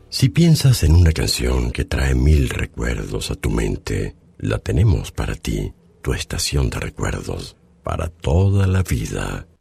Si piensas en una canción que trae 1000 recuerdos a tu mente, la tenemos para ti, tu estación de recuerdos, para toda la vida.